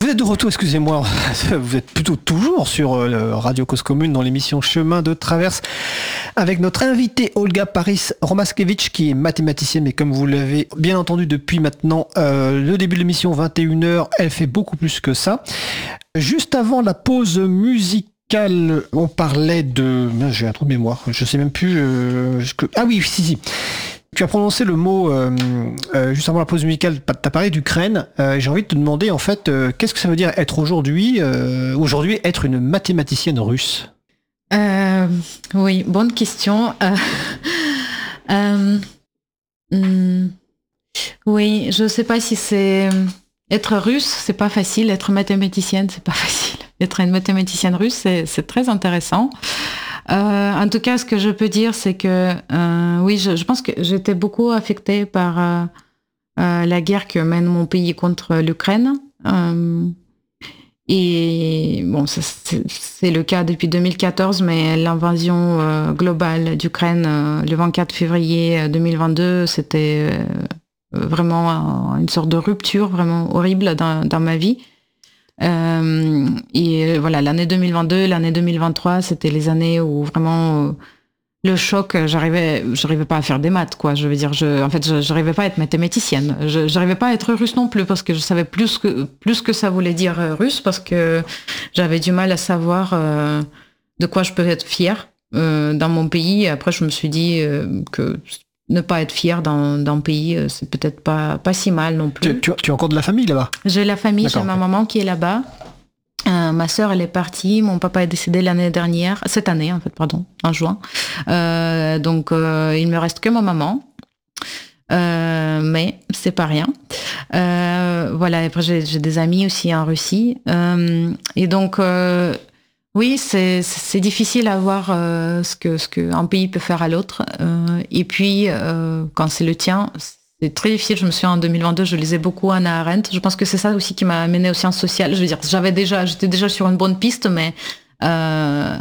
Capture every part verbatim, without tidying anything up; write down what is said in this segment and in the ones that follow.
êtes de retour, excusez-moi, vous êtes plutôt toujours sur Radio Cause Commune dans l'émission Chemin de Traverse avec notre invitée Olga Paris-Romaskevitch qui est mathématicienne, mais comme vous l'avez bien entendu depuis maintenant euh, le début de l'émission vingt et une heures, elle fait beaucoup plus que ça. Juste avant la pause musicale, on parlait de... J'ai un trou de mémoire, je sais même plus... Euh, je... Ah oui, si, si. Tu as prononcé le mot euh, euh, juste avant la pause musicale, tu as parlé d'Ukraine. Euh, j'ai envie de te demander en fait, euh, qu'est-ce que ça veut dire être aujourd'hui, euh, aujourd'hui être une mathématicienne russe? euh, Oui, bonne question. Euh, euh, hmm, oui, je ne sais pas si c'est être russe, c'est pas facile. Être mathématicienne, c'est pas facile. Être une mathématicienne russe, c'est, c'est très intéressant. Euh, en tout cas, ce que je peux dire, c'est que euh, oui, je, je pense que j'étais beaucoup affectée par euh, euh, la guerre que mène mon pays contre l'Ukraine. Euh, et bon, ça, c'est, c'est le cas depuis deux mille quatorze, mais l'invasion euh, globale d'Ukraine euh, le vingt-quatre février deux mille vingt-deux, c'était euh, vraiment une sorte de rupture vraiment horrible dans, dans ma vie. Euh, et voilà, l'année deux mille vingt-deux, l'année deux mille vingt-trois, c'était les années où vraiment euh, le choc, j'arrivais, j'arrivais pas à faire des maths, quoi. Je veux dire, je, en fait, je, j'arrivais pas à être mathématicienne. Je, j'arrivais pas à être russe non plus parce que je savais plus que plus que ça voulait dire euh, russe, parce que j'avais du mal à savoir euh, de quoi je peux être fière euh, dans mon pays. Et après, je me suis dit euh, que ne pas être fière d'un, d'un pays, c'est peut-être pas, pas si mal non plus. Tu, tu, tu as encore de la famille là-bas? J'ai la famille, D'accord, j'ai ma okay. maman qui est là-bas. Euh, ma sœur, elle est partie. Mon papa est décédé l'année dernière, cette année en fait, pardon, en juin. Euh, donc, euh, il me reste que ma maman. Euh, mais c'est pas rien. Euh, voilà, après j'ai, j'ai des amis aussi en Russie. Euh, et donc... Euh, Oui, c'est, c'est difficile à voir euh, ce que ce qu'un pays peut faire à l'autre. Euh, et puis, euh, quand c'est le tien, c'est très difficile. Je me souviens, en deux mille vingt-deux, je lisais beaucoup Hannah Arendt. Je pense que c'est ça aussi qui m'a amenée aux sciences sociales. Je veux dire, j'avais déjà, j'étais déjà sur une bonne piste, mais euh,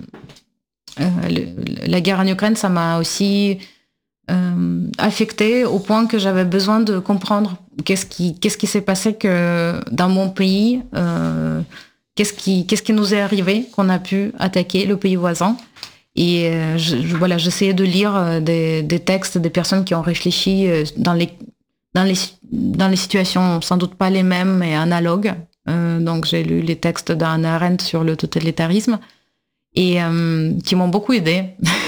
euh, le, la guerre en Ukraine, ça m'a aussi euh, affectée au point que j'avais besoin de comprendre qu'est-ce qui, qu'est-ce qui s'est passé que dans mon pays. Euh, Qu'est-ce qui, qu'est-ce qui nous est arrivé qu'on a pu attaquer le pays voisin? Et euh, je, je, voilà, j'essayais de lire euh, des, des textes des personnes qui ont réfléchi euh, dans les, dans les, dans les situations sans doute pas les mêmes, mais analogues. Euh, donc j'ai lu les textes d'Hannah Arendt sur le totalitarisme et euh, qui m'ont beaucoup aidée.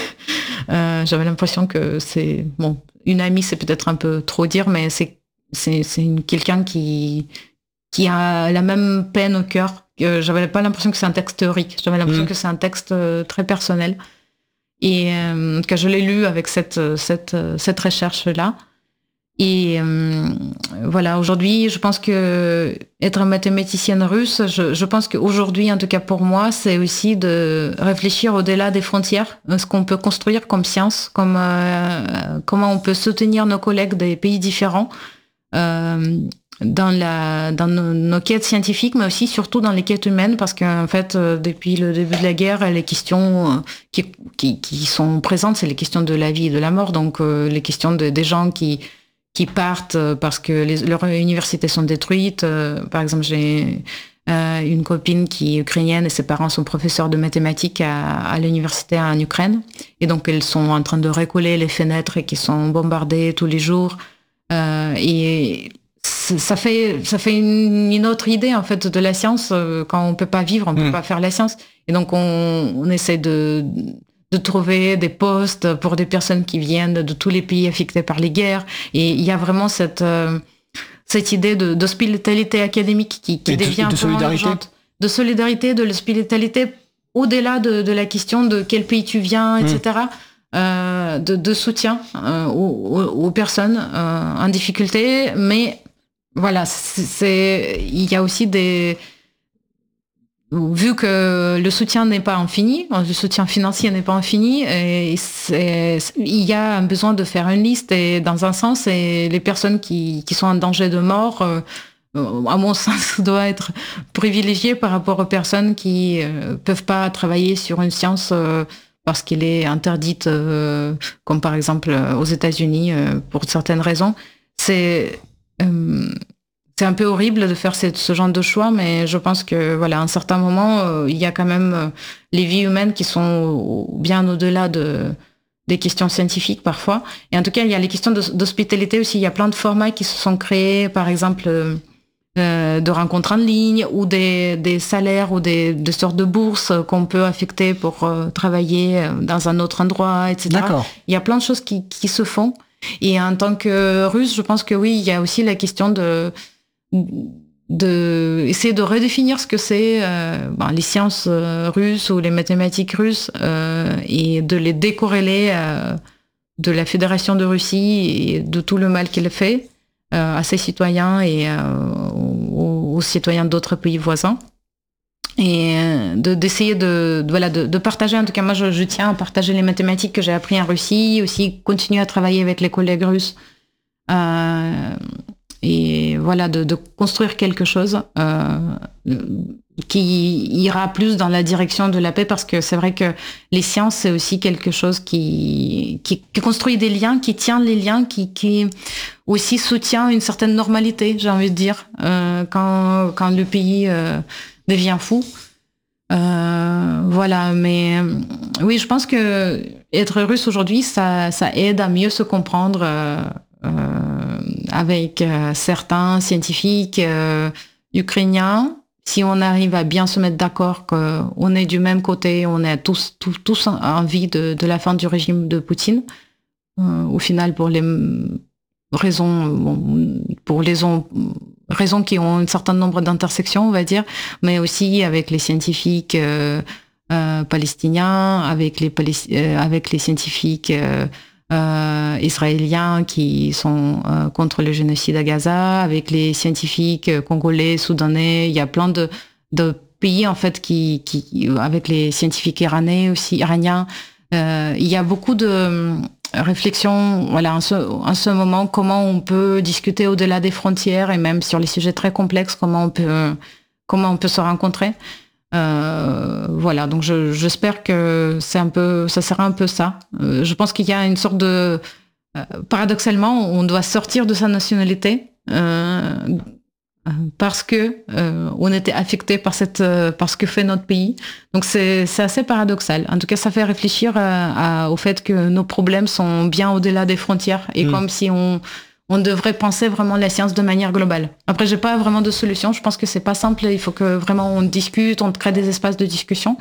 euh, j'avais l'impression que c'est bon, une amie, c'est peut-être un peu trop dire, mais c'est c'est, c'est une, quelqu'un qui qui a la même peine au cœur. Euh, j'avais pas l'impression que c'est un texte théorique. J'avais l'impression mmh. que c'est un texte euh, très personnel. Et euh, que je l'ai lu avec cette, cette, cette recherche-là. Et euh, voilà, aujourd'hui, je pense que être mathématicienne russe, je, je pense qu'aujourd'hui, en tout cas pour moi, c'est aussi de réfléchir au-delà des frontières, ce qu'on peut construire comme science, comme, euh, comment on peut soutenir nos collègues des pays différents. Euh, dans, la, dans nos, nos quêtes scientifiques, mais aussi surtout dans les quêtes humaines, parce qu'en fait, euh, depuis le début de la guerre, les questions euh, qui, qui, qui sont présentes, c'est les questions de la vie et de la mort, donc euh, les questions de, des gens qui, qui partent parce que les, leurs universités sont détruites. Euh, par exemple, j'ai euh, une copine qui est ukrainienne et ses parents sont professeurs de mathématiques à, à l'université en Ukraine, et donc elles sont en train de recoller les fenêtres et qui sont bombardées tous les jours. Euh, et ça fait ça fait une, une autre idée en fait de la science. Quand on peut pas vivre, on peut mmh. pas faire la science, et donc on, on essaie de de trouver des postes pour des personnes qui viennent de tous les pays affectés par les guerres, et il y a vraiment cette euh, cette idée de d'hospitalité académique qui, qui devient de, de solidarité urgente. de solidarité, de l'hospitalité au-delà de, de la question de quel pays tu viens, et cetera. Mmh. Euh, de, de soutien euh, aux, aux personnes euh, en difficulté, mais voilà, c'est, c'est, il y a aussi des... Vu que le soutien n'est pas infini, le soutien financier n'est pas infini, et c'est, il y a un besoin de faire une liste, et dans un sens, et les personnes qui, qui sont en danger de mort, euh, à mon sens, doivent être privilégiées par rapport aux personnes qui ne euh, peuvent pas travailler sur une science euh, parce qu'elle est interdite, euh, comme par exemple aux États-Unis, euh, pour certaines raisons. C'est... Euh, c'est un peu horrible de faire ce, ce genre de choix, mais je pense que voilà, à un certain moment, euh, il y a quand même euh, les vies humaines qui sont bien au-delà de, des questions scientifiques parfois. Et en tout cas, il y a les questions d'hospitalité aussi. Il y a plein de formats qui se sont créés, par exemple, euh, de rencontres en ligne ou des, des salaires ou des, des sortes de bourses qu'on peut affecter pour euh, travailler dans un autre endroit, et cetera. D'accord. Il y a plein de choses qui, qui se font. Et en tant que Russe, je pense que oui, il y a aussi la question de de essayer de redéfinir ce que c'est euh, ben, les sciences euh, russes ou les mathématiques russes euh, et de les décorréler euh, de la Fédération de Russie et de tout le mal qu'elle fait euh, à ses citoyens et euh, aux, aux citoyens d'autres pays voisins. Et de, d'essayer de, de, voilà, de, de partager, en tout cas moi je, je tiens à partager les mathématiques que j'ai appris en Russie, aussi continuer à travailler avec les collègues russes euh, et voilà, de, de construire quelque chose euh, qui ira plus dans la direction de la paix, parce que c'est vrai que les sciences, c'est aussi quelque chose qui, qui, qui construit des liens, qui tient les liens, qui, qui aussi soutient une certaine normalité, j'ai envie de dire, euh, quand, quand le pays euh, devient fou. Euh, voilà, mais euh, oui, je pense que être russe aujourd'hui, ça, ça aide à mieux se comprendre euh, euh, avec euh, certains scientifiques euh, ukrainiens. Si on arrive à bien se mettre d'accord qu'on est du même côté, on est tous, tous, tous envie de, de la fin du régime de Poutine, euh, au final pour les raisons, bon, pour les raisons qui ont un certain nombre d'intersections, on va dire, mais aussi avec les scientifiques euh, euh, palestiniens, avec les, Palest- euh, avec les scientifiques euh, euh, israéliens qui sont euh, contre le génocide à Gaza, avec les scientifiques congolais, soudanais. Il y a plein de, de pays en fait qui, qui, avec les scientifiques iranais aussi, iraniens. Euh, il y a beaucoup de réflexion, voilà, en ce, en ce moment, comment on peut discuter au-delà des frontières et même sur les sujets très complexes, comment on peut, comment on peut se rencontrer. Euh, voilà, donc je, j'espère que c'est un peu, ça sera un peu ça. Euh, je pense qu'il y a une sorte de, euh, paradoxalement, on doit sortir de sa nationalité. Euh, parce que euh, on était affecté par cette euh, par ce que fait notre pays. Donc c'est c'est assez paradoxal. En tout cas, ça fait réfléchir à, à, au fait que nos problèmes sont bien au-delà des frontières et mmh. comme si on on devrait penser vraiment la science de manière globale. Après, j'ai pas vraiment de solution. Je pense que c'est pas simple. Il faut que vraiment on discute, on crée des espaces de discussion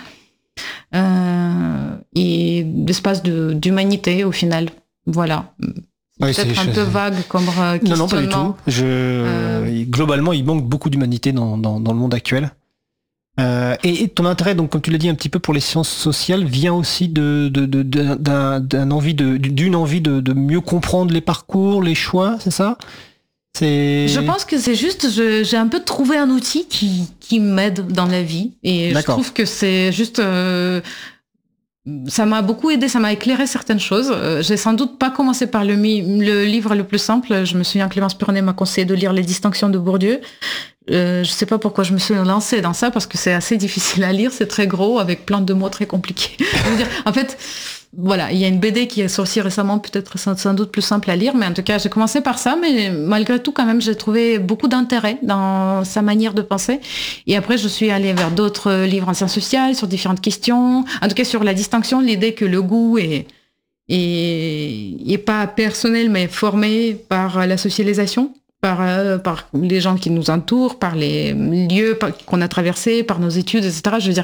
euh, et d'espaces de d'humanité au final. Voilà. Ouais, peut-être c'est, un je... peu vague comme questionnement. Non, non, pas du tout. Je... Euh... Globalement, il manque beaucoup d'humanité dans, dans, dans le monde actuel. Euh, et, et ton intérêt, donc, comme tu l'as dit un petit peu pour les sciences sociales, vient aussi de, de, de, de, d'un, d'un envie de, d'une envie de, de mieux comprendre les parcours, les choix, c'est ça ? C'est... Je pense que c'est juste, je, j'ai un peu trouvé un outil qui, qui m'aide dans la vie. Et D'accord. Je trouve que c'est juste... Euh, ça m'a beaucoup aidé, ça m'a éclairé certaines choses. Euh, j'ai sans doute pas commencé par le, mi- le livre le plus simple. Je me souviens, Clémence Pernet m'a conseillé de lire Les Distinctions de Bourdieu. Euh, je sais pas pourquoi je me suis lancée dans ça, parce que c'est assez difficile à lire, c'est très gros, avec plein de mots très compliqués. Je veux dire, en fait, voilà, il y a une B D qui est sortie récemment, peut-être sans, sans doute plus simple à lire, mais en tout cas, j'ai commencé par ça, mais malgré tout, quand même, j'ai trouvé beaucoup d'intérêt dans sa manière de penser. Et après, je suis allée vers d'autres livres en sciences sociales, sur différentes questions, en tout cas sur la distinction, l'idée que le goût est, est, est pas personnel, mais formé par la socialisation. Par, euh, par les gens qui nous entourent, par les lieux par, qu'on a traversés, par nos études, et cetera. Je veux dire,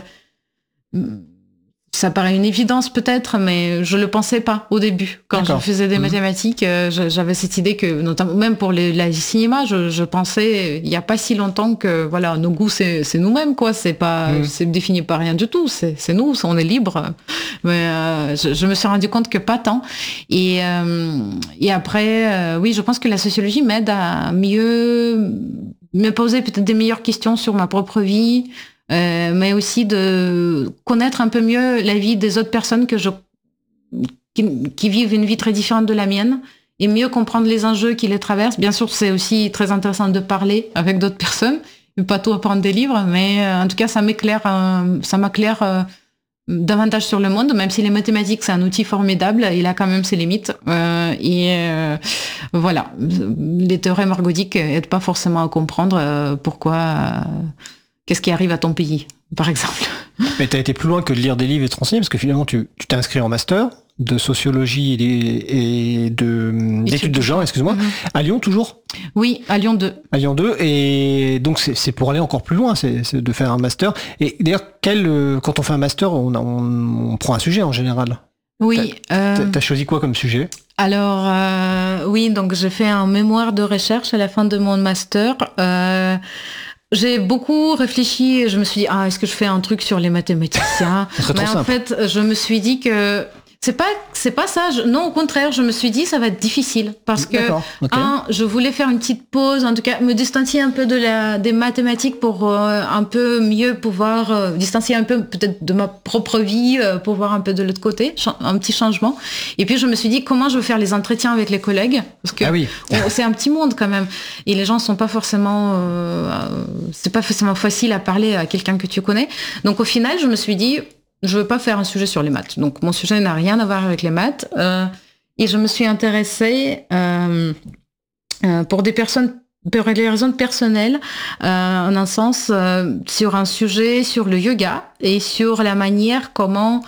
ça paraît une évidence peut-être, mais je le pensais pas au début. Quand D'accord. je faisais des mmh. mathématiques, euh, j'avais cette idée que, notamment même pour les, le cinéma, je, je pensais il y a pas si longtemps que voilà, nos goûts c'est, c'est nous-mêmes quoi, c'est pas, mmh. c'est défini par rien du tout, c'est, c'est nous, on est libre. Mais euh, je, je me suis rendu compte que pas tant. Et euh, et après, euh, oui, je pense que la sociologie m'aide à mieux me poser peut-être des meilleures questions sur ma propre vie. Euh, mais aussi de connaître un peu mieux la vie des autres personnes que je, qui, qui vivent une vie très différente de la mienne et mieux comprendre les enjeux qui les traversent. Bien sûr, c'est aussi très intéressant de parler avec d'autres personnes, pas tout apprendre des livres, mais euh, en tout cas, ça m'éclaire, euh, ça m'éclaire euh, davantage sur le monde, même si les mathématiques c'est un outil formidable, il a quand même ses limites. Euh, et euh, voilà, les théorèmes ergodiques n'aident pas forcément à comprendre euh, pourquoi, euh, qu'est-ce qui arrive à ton pays, par exemple. Mais tu as été plus loin que de lire des livres et de te renseigner, parce que finalement tu, tu t'es inscrit en master de sociologie et, et de, d'études de genre, excuse-moi, mm-hmm. à Lyon toujours ? Oui, à Lyon deux. À Lyon deux, et donc c'est, c'est pour aller encore plus loin, c'est, c'est de faire un master. Et d'ailleurs, quel, quand on fait un master, on, on, on prend un sujet en général. Oui. T'as, euh... t'as choisi quoi comme sujet ? Alors, euh, oui, donc j'ai fait un mémoire de recherche à la fin de mon master. Euh, J'ai beaucoup réfléchi, je me suis dit, ah, est-ce que je fais un truc sur les mathématiciens ? Mais en fait, je me suis dit que c'est pas, c'est pas ça. Je, non, au contraire, je me suis dit, ça va être difficile. Parce que, okay. un, je voulais faire une petite pause, en tout cas, me distancier un peu de la, des mathématiques pour euh, un peu mieux pouvoir, euh, distancier un peu peut-être de ma propre vie, euh, pour voir un peu de l'autre côté, un petit changement. Et puis, je me suis dit, comment je veux faire les entretiens avec les collègues ? Parce que ah oui. on, c'est un petit monde quand même. Et les gens sont pas forcément, euh, c'est pas forcément facile à parler à quelqu'un que tu connais. Donc, au final, je me suis dit, je veux pas faire un sujet sur les maths. Donc, mon sujet n'a rien à voir avec les maths. Euh, et je me suis intéressée euh, euh, pour des personnes, pour des raisons personnelles, euh, en un sens, euh, sur un sujet sur le yoga et sur la manière comment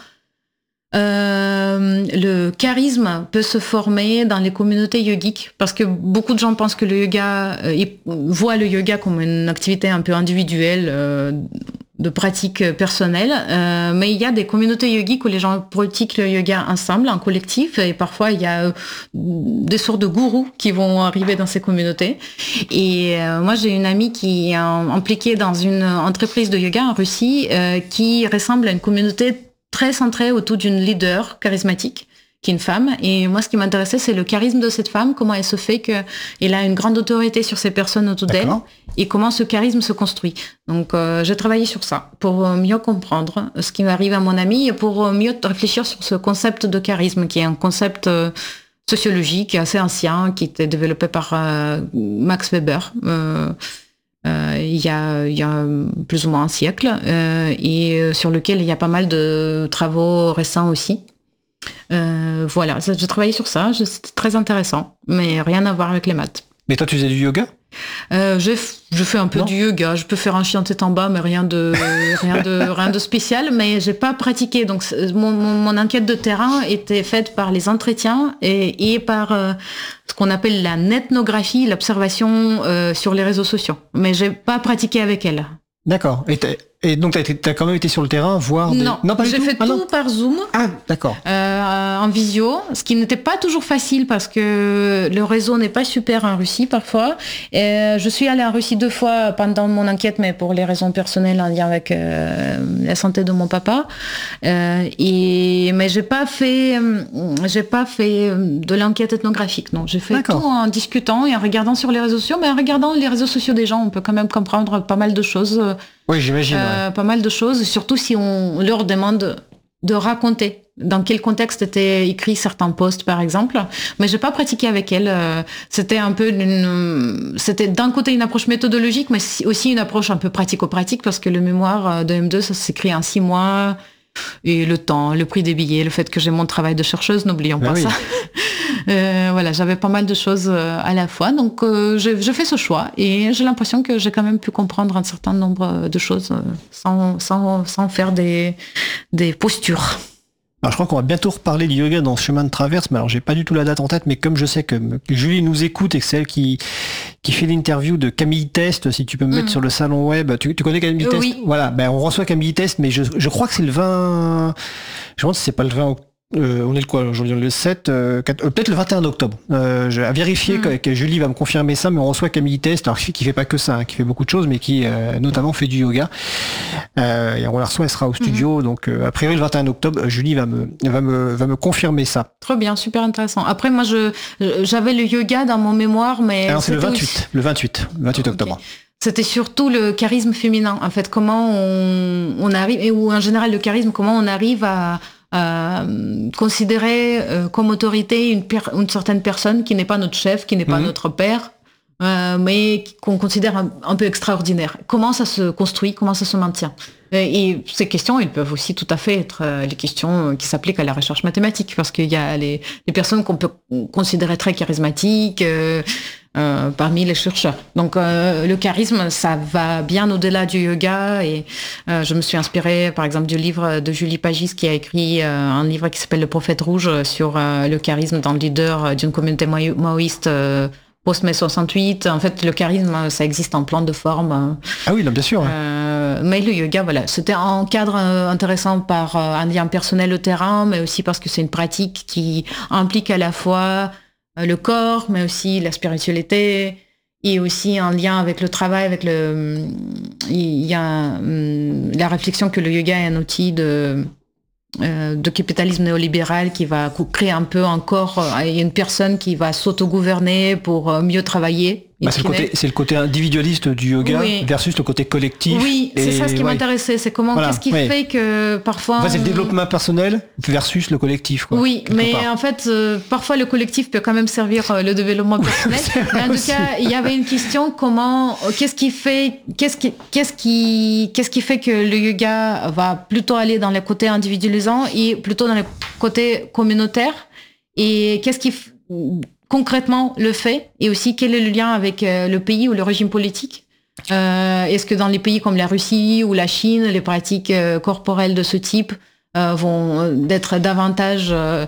euh, le charisme peut se former dans les communautés yogiques. Parce que beaucoup de gens pensent que le yoga, euh, ils voient le yoga comme une activité un peu individuelle, euh, de pratique personnelle, euh, mais il y a des communautés yogiques où les gens pratiquent le yoga ensemble, en collectif, et parfois il y a euh, des sortes de gourous qui vont arriver dans ces communautés. Et euh, moi j'ai une amie qui est impliquée dans une entreprise de yoga en Russie euh, qui ressemble à une communauté très centrée autour d'une leader charismatique, qui est une femme. Et moi, ce qui m'intéressait, c'est le charisme de cette femme, comment elle se fait qu'elle a une grande autorité sur ces personnes autour d'elle, et comment ce charisme se construit. Donc, euh, j'ai travaillé sur ça, pour mieux comprendre ce qui m'arrive à mon amie, et pour mieux réfléchir sur ce concept de charisme, qui est un concept euh, sociologique assez ancien, qui était développé par euh, Max Weber, euh, Euh, il, y a, il y a plus ou moins un siècle, euh, et sur lequel il y a pas mal de travaux récents aussi. Euh, voilà, j'ai travaillé sur ça, c'était très intéressant, mais rien à voir avec les maths. Mais toi, tu faisais du yoga ? euh, je, je fais un peu non. du yoga, je peux faire un chien tête en bas, mais rien de, rien de, rien de spécial, mais j'ai pas pratiqué. Donc, mon, mon, mon enquête de terrain était faite par les entretiens et, et par euh, ce qu'on appelle la netnographie, l'observation euh, sur les réseaux sociaux. Mais j'ai pas pratiqué avec elle. D'accord. Et, et donc, tu as quand même été sur le terrain, voir des... Non, non pas j'ai fait ah, tout non. par Zoom. Ah, d'accord. Euh, en visio, ce qui n'était pas toujours facile parce que le réseau n'est pas super en Russie parfois. Et je suis allée en Russie deux fois pendant mon enquête, mais pour les raisons personnelles en lien avec euh, la santé de mon papa. Euh, et, mais j'ai pas fait, j'ai pas fait de l'enquête ethnographique. Non, j'ai fait d'accord. tout en discutant et en regardant sur les réseaux sociaux. Mais en regardant les réseaux sociaux des gens, on peut quand même comprendre pas mal de choses. Oui, j'imagine. Euh, ouais. Pas mal de choses, surtout si on leur demande de raconter dans quel contexte étaient écrits certains posts, par exemple. Mais j'ai pas pratiqué avec elle. C'était un peu une, c'était d'un côté une approche méthodologique, mais aussi une approche un peu pratico-pratique, parce que le mémoire de M deux, ça s'écrit en six mois. Et le temps, le prix des billets, le fait que j'ai mon travail de chercheuse, n'oublions ben pas oui. ça. euh, voilà, j'avais pas mal de choses à la fois, donc euh, je, je fais ce choix et j'ai l'impression que j'ai quand même pu comprendre un certain nombre de choses sans, sans, sans faire des, des postures. Alors, je crois qu'on va bientôt reparler du yoga dans ce chemin de traverse, mais alors j'ai pas du tout la date en tête, mais comme je sais que Julie nous écoute et que c'est elle qui, qui fait l'interview de Camille Test, si tu peux me mettre mmh. sur le salon web, tu, tu connais Camille Test ? Oui. Voilà, ben on reçoit Camille Test, mais je, je crois que c'est le vingt, je me demande si c'est pas le vingt octobre. Euh, on est le quoi aujourd'hui, le sept, euh, quatre, euh, peut-être le vingt et un octobre. Euh, je, à vérifier mmh. que, que Julie va me confirmer ça, mais on reçoit Camille Test, alors qui fait pas que ça, hein, qui fait beaucoup de choses, mais qui euh, notamment fait du yoga. Euh, et on la reçoit, elle sera au studio, mmh. donc euh, a priori le vingt et un octobre, Julie va me va me va me confirmer ça. Très bien, super intéressant. Après moi je j'avais le yoga dans mon mémoire, mais alors c'est le vingt-huit, aussi... le vingt-huit, vingt-huit octobre. Okay. C'était surtout le charisme féminin, en fait, comment on, on arrive, et ou en général le charisme, comment on arrive à Euh, considérer euh, comme autorité une, per- une certaine personne qui n'est pas notre chef, qui n'est pas mmh. notre père, euh, mais qu'on considère un, un peu extraordinaires. Comment ça se construit, comment ça se maintient? Et, et ces questions, elles peuvent aussi tout à fait être euh, les questions qui s'appliquent à la recherche mathématique, parce qu'il y a les, les personnes qu'on peut considérer très charismatiques euh, euh, parmi les chercheurs. Donc euh, le charisme, ça va bien au-delà du yoga, et euh, je me suis inspirée par exemple du livre de Julie Pagis, qui a écrit euh, un livre qui s'appelle Le Prophète Rouge sur euh, le charisme dans le leader d'une communauté maoïste euh, post-mai soixante-huit. En fait, le charisme, ça existe en plein de formes. Ah oui, non, bien sûr. Euh, mais le yoga, voilà, c'était un cadre intéressant par un lien personnel au terrain, mais aussi parce que c'est une pratique qui implique à la fois le corps, mais aussi la spiritualité, et aussi un lien avec le travail, avec le... Il y a la réflexion que le yoga est un outil de... de capitalisme néolibéral qui va créer un peu un corps et une personne qui va s'autogouverner pour mieux travailler. Bah, c'est, le côté, c'est le côté individualiste du yoga, oui, versus le côté collectif. Oui, c'est ça ce qui ouais. m'intéressait. C'est comment, voilà, qu'est-ce qui ouais. fait que parfois... Enfin, c'est le développement personnel versus le collectif. Quoi, oui, mais part. en fait, euh, parfois le collectif peut quand même servir euh, le développement personnel. Mais en tout cas, il y avait une question, comment, qu'est-ce qui fait, qu'est-ce qui, qu'est-ce qui, qu'est-ce qui fait que le yoga va plutôt aller dans les côtés individualisants et plutôt dans les côtés communautaires, et qu'est-ce qui... concrètement le fait, et aussi quel est le lien avec euh, le pays ou le régime politique. Euh, est-ce que dans les pays comme la Russie ou la Chine, les pratiques euh, corporelles de ce type euh, vont être davantage euh,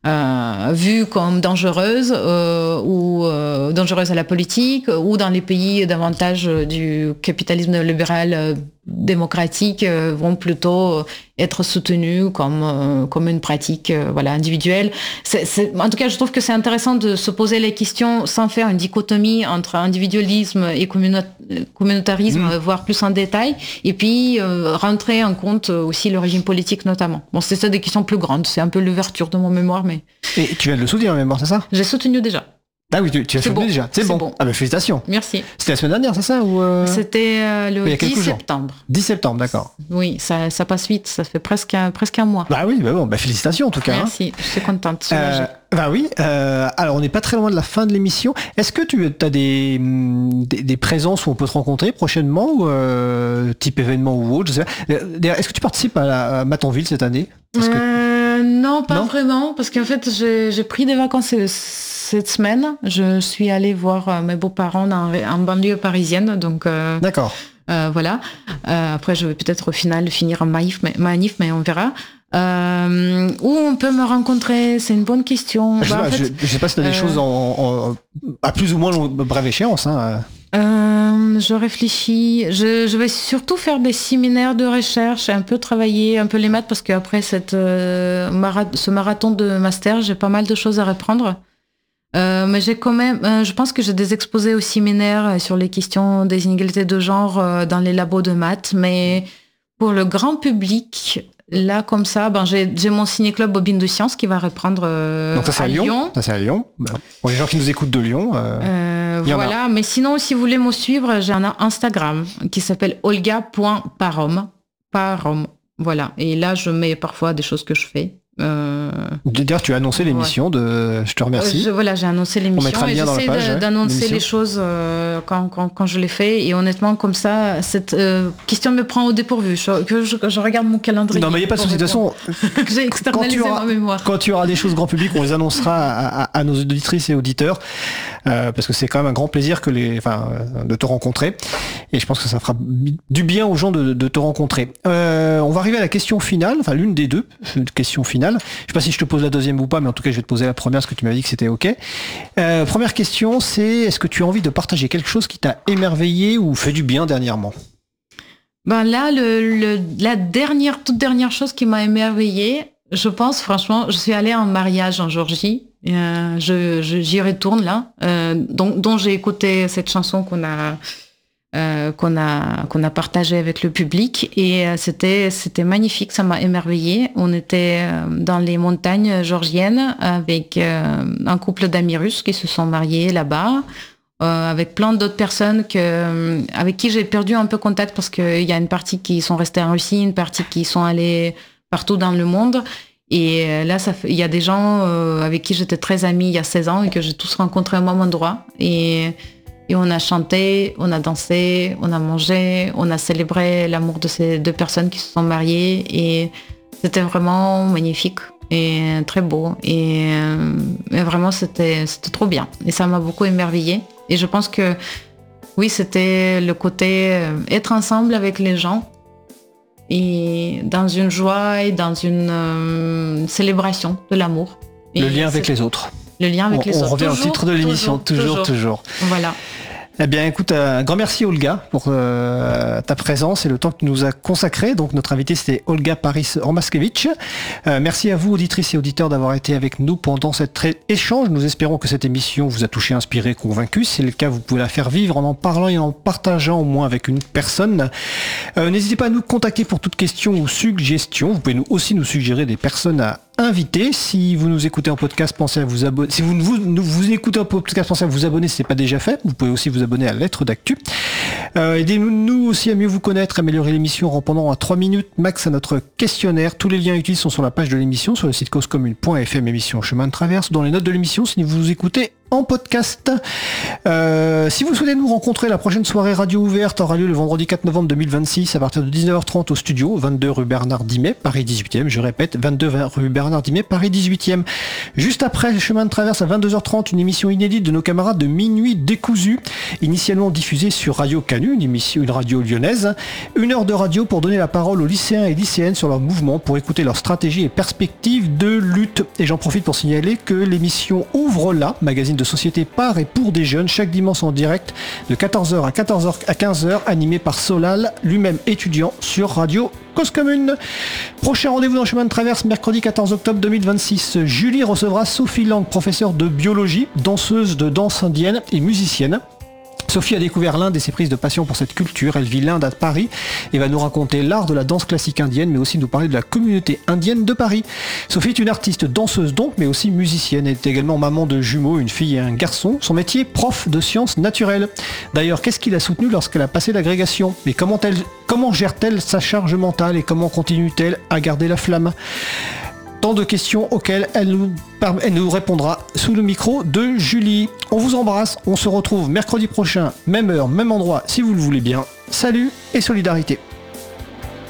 euh, vues comme dangereuses euh, ou euh, dangereuses à la politique, ou dans les pays davantage du capitalisme libéral euh, démocratique euh, vont plutôt être soutenus comme euh, comme une pratique euh, voilà individuelle. C'est, c'est, en tout cas, je trouve que c'est intéressant de se poser les questions sans faire une dichotomie entre individualisme et communauta- communautarisme, mmh. voire plus en détail, et puis euh, rentrer en compte aussi le régime politique notamment. Bon, c'est ça des questions plus grandes. C'est un peu l'ouverture de mon mémoire, mais. Et tu viens de le soutenir en mémoire, c'est ça? J'ai soutenu déjà. Ah oui, tu, tu as soutenu bon. déjà. C'est, c'est bon. bon. Ah ben félicitations. Merci. C'était la semaine dernière, c'est ça ou euh... C'était euh, le dix septembre. dix septembre, d'accord. Oui, ça, ça passe vite. Ça fait presque un, presque un mois. Bah oui, bah bon, bah félicitations en tout cas. Merci, hein. Je suis contente. Euh, bah oui. Euh, alors on n'est pas très loin de la fin de l'émission. Est-ce que tu as des, des, des présences où on peut te rencontrer prochainement, ou euh, type événement ou autre, je sais pas. D'ailleurs, est-ce que tu participes à, la, à Matonville cette année? Parce que... euh, Non, pas non vraiment, parce qu'en fait j'ai, j'ai pris des vacances cette semaine. Je suis allée voir mes beaux-parents dans, en banlieue parisienne, donc. Euh, D'accord. Euh, voilà. Euh, après, je vais peut-être au final finir en manif, mais, manif, mais on verra. Euh, où on peut me rencontrer? C'est une bonne question. Je, bah, sais, en fait, je, je sais pas si tu as des euh, choses en, en, à plus ou moins long, brève échéance. Hein. Euh, je réfléchis. Je, je vais surtout faire des séminaires de recherche, un peu travailler un peu les maths, parce qu'après cette, euh, mara- ce marathon de master, j'ai pas mal de choses à reprendre. Euh, mais j'ai quand même, euh, je pense que j'ai des exposés au séminaire sur les questions des inégalités de genre euh, dans les labos de maths. Mais pour le grand public, là comme ça, ben j'ai, j'ai mon ciné-club Bobine de Sciences qui va reprendre euh, Donc ça, c'est à, à Lyon. Lyon. Ça c'est à Lyon. Pour les gens qui nous écoutent de Lyon. Euh, euh, voilà. Mais sinon, si vous voulez me suivre, j'ai un Instagram qui s'appelle olga point parom. Parom. Voilà. Et là, je mets parfois des choses que je fais. Euh... D'ailleurs, tu as annoncé l'émission ouais. de. Je te remercie. Je, voilà, j'ai annoncé l'émission. On mettra le lien et dans la page, de, ouais, d'annoncer l'émission. les choses euh, quand, quand, quand je les fais. Et honnêtement, comme ça, cette euh, question me prend au dépourvu. Je, que je, je regarde mon calendrier. Non, mais il n'y a pas de souci. De toute façon, j'ai externalisé auras, ma mémoire. Quand tu auras des choses grand public, on les annoncera à, à, à nos auditrices et auditeurs. Euh, parce que c'est quand même un grand plaisir que les, enfin, de te rencontrer. Et je pense que ça fera du bien aux gens de, de te rencontrer. Euh, on va arriver à la question finale, enfin l'une des deux questions finales. Je sais pas si je te pose la deuxième ou pas, mais en tout cas je vais te poser la première parce que tu m'as dit que c'était ok. Euh, première question, c'est est-ce que tu as envie de partager quelque chose qui t'a émerveillé ou fait du bien dernièrement? Ben là, le, le, la dernière, toute dernière chose qui m'a émerveillée, je pense franchement, je suis allée en mariage en Géorgie. Euh, je, je, j'y retourne là, euh, dont, dont j'ai écouté cette chanson qu'on a, euh, qu'on a, qu'on a partagée avec le public, et euh, c'était, c'était magnifique, ça m'a émerveillée. On était euh, dans les montagnes géorgiennes avec euh, un couple d'amis russes qui se sont mariés là-bas, euh, avec plein d'autres personnes que, avec qui j'ai perdu un peu contact parce qu'il y a une partie qui sont restées en Russie, une partie qui sont allées partout dans le monde. Et là, ça fait, il y a des gens euh, avec qui j'étais très amie il y a seize ans et que j'ai tous rencontrés au même endroit. Et, Et on a chanté, on a dansé, on a mangé, on a célébré l'amour de ces deux personnes qui se sont mariées. Et c'était vraiment magnifique et très beau. Et, et vraiment, c'était, c'était trop bien. Et ça m'a beaucoup émerveillée. Et je pense que, oui, c'était le côté être ensemble avec les gens et dans une joie et dans une euh, célébration de l'amour. Le lien avec les autres. Le lien avec on, les on autres. On revient toujours, au titre de l'émission, toujours, toujours. toujours. Voilà. Eh bien, écoute, un grand merci Olga pour euh, ta présence et le temps que tu nous as consacré. Donc, notre invité, c'était Olga Paris-Romaskevitch. Euh, merci à vous, auditrices et auditeurs, d'avoir été avec nous pendant cet échange. Nous espérons que cette émission vous a touché, inspiré, convaincu. Si c'est le cas, vous pouvez la faire vivre en en parlant et en partageant au moins avec une personne. Euh, n'hésitez pas à nous contacter pour toute question ou suggestion. Vous pouvez nous, aussi nous suggérer des personnes à invité. Si vous nous écoutez en podcast, pensez à vous abonner. Si vous vous, vous écoutez en podcast, pensez à vous abonner si ce n'est pas déjà fait. Vous pouvez aussi vous abonner à Lettres d'Actu. Euh, Aidez-nous aussi à mieux vous connaître, améliorer l'émission en répondant à trois minutes max à notre questionnaire. Tous les liens utiles sont sur la page de l'émission, sur le site causecommune point f m émission Chemin de Traverse, dans les notes de l'émission si vous écoutez en podcast. Euh, si vous souhaitez nous rencontrer, la prochaine soirée radio ouverte aura lieu le vendredi quatre novembre deux mille vingt-six à partir de dix-neuf heures trente au studio, vingt-deux rue Bernard Dimet, Paris dix-huitième. Je répète, vingt-deux rue Bernard Dimet, Paris dix-huitième. Juste après Chemin de Traverse à vingt-deux heures trente, une émission inédite de nos camarades de Minuit Décousu, initialement diffusée sur Radio Canu, une émission, une radio lyonnaise. Une heure de radio pour donner la parole aux lycéens et lycéennes sur leur mouvement, pour écouter leurs stratégies et perspectives de lutte. Et j'en profite pour signaler que l'émission Ouvre là, magazine de société par et pour des jeunes, chaque dimanche en direct de quatorze heures à quatorze heures à quinze heures, animé par Solal, lui-même étudiant sur Radio Cause Commune. Prochain rendez-vous dans le Chemin de Traverse, mercredi quatorze octobre deux mille vingt-six. Julie recevra Sophie Lang, professeure de biologie, danseuse de danse indienne et musicienne. Sophie a découvert l'Inde et ses prises de passion pour cette culture. Elle vit l'Inde à Paris et va nous raconter l'art de la danse classique indienne, mais aussi nous parler de la communauté indienne de Paris. Sophie est une artiste danseuse donc, mais aussi musicienne. Elle est également maman de jumeaux, une fille et un garçon. Son métier, prof de sciences naturelles. D'ailleurs, qu'est-ce qui l'a soutenue lorsqu'elle a passé l'agrégation ? Et comment, elle, comment gère-t-elle sa charge mentale et comment continue-t-elle à garder la flamme ? Tant de questions auxquelles elle nous, elle nous répondra sous le micro de Julie. On vous embrasse, on se retrouve mercredi prochain, même heure, même endroit, si vous le voulez bien. Salut et solidarité.